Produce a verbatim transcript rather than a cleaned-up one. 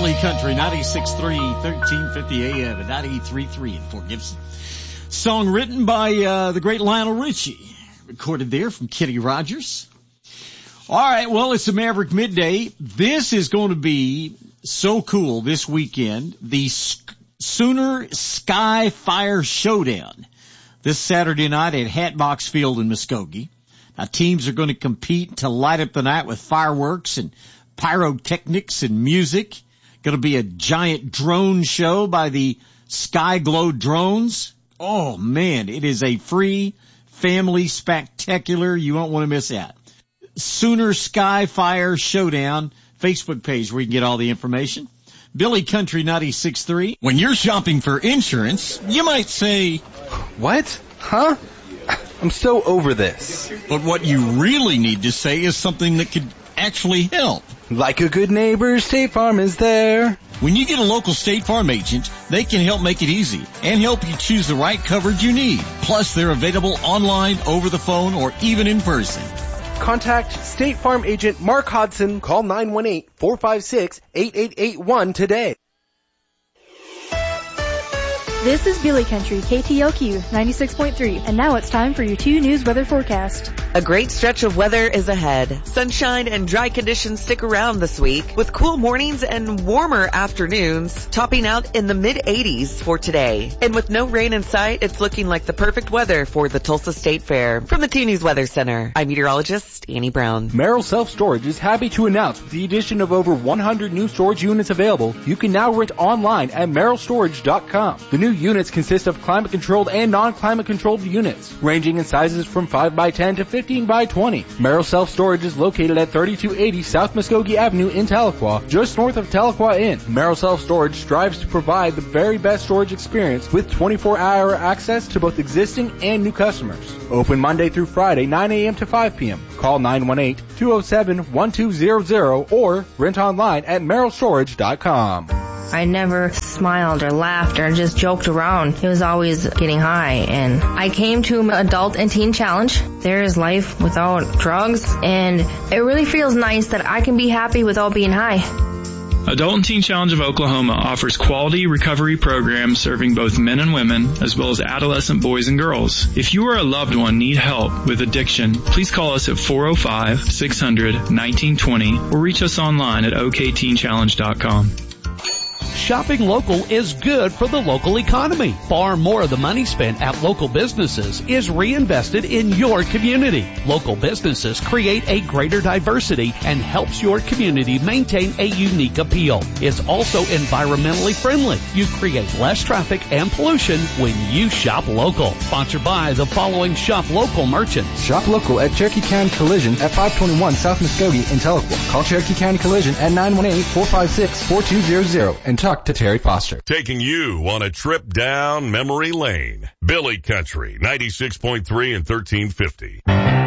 Billy Country, ninety-six point three, thirteen fifty A M and ninety-three point three in Fort Gibson. Song written by uh, the great Lionel Richie. Recorded there from Kenny Rogers. All right, well, it's a Maverick Midday. This is going to be so cool this weekend. The Sooner Sky Fire Showdown. This Saturday night at Hatbox Field in Muskogee. Now, teams are going to compete to light up the night with fireworks and pyrotechnics and music. Going to be a giant drone show by the Sky Glow Drones. Oh, man, it is a free family spectacular. You won't want to miss that. Sooner Sky Fire Showdown Facebook page where you can get all the information. Billy Country ninety-six point three. When you're shopping for insurance, you might say, "What? Huh? I'm so over this." But what you really need to say is something that could actually help. Like a good neighbor, State Farm is there. When you get a local State Farm agent, they can help make it easy and help you choose the right coverage you need. Plus, they're available online, over the phone, or even in person. Contact State Farm agent Mark Hodson. Call nine one eight, four five six, eight eight eight one today. This is Billy Country, K T L Q ninety-six point three, and now it's time for your two news weather forecast. A great stretch of weather is ahead. Sunshine and dry conditions stick around this week, with cool mornings and warmer afternoons, topping out in the mid eighties for today. And with no rain in sight, it's looking like the perfect weather for the Tulsa State Fair. From the two News Weather Center, I'm meteorologist Annie Brown. Merrill Self Storage is happy to announce with the addition of over one hundred new storage units available, you can now rent online at merrill storage dot com. The new units consist of climate-controlled and non-climate-controlled units, ranging in sizes from five by ten to fifteen by twenty. Merrill Self Storage is located at thirty-two eighty South Muskogee Avenue in Tahlequah, just north of Tahlequah Inn. Merrill Self Storage strives to provide the very best storage experience with twenty-four hour access to both existing and new customers. Open Monday through Friday, nine a.m. to five p.m. Call nine one eight, two oh seven, one two zero zero or rent online at merrill storage dot com. I never smiled or laughed or just joked around. It was always getting high. And I came to Adult and Teen Challenge. There is life without drugs. And it really feels nice that I can be happy without being high. Adult and Teen Challenge of Oklahoma offers quality recovery programs serving both men and women, as well as adolescent boys and girls. If you or a loved one need help with addiction, please call us at four oh five, six hundred, nineteen twenty or reach us online at o k teen challenge dot com. Shopping local is good for the local economy. Far more of the money spent at local businesses is reinvested in your community. Local businesses create a greater diversity and helps your community maintain a unique appeal. It's also environmentally friendly. You create less traffic and pollution when you shop local. Sponsored by the following shop local merchants. Shop local at Cherokee County Collision at five twenty-one South Muskogee in Tahlequah. Call Cherokee County Collision at nine one eight, four five six, four two zero zero and talk to Terry Foster. Taking you on a trip down memory lane. Billy Country, ninety-six point three and thirteen fifty.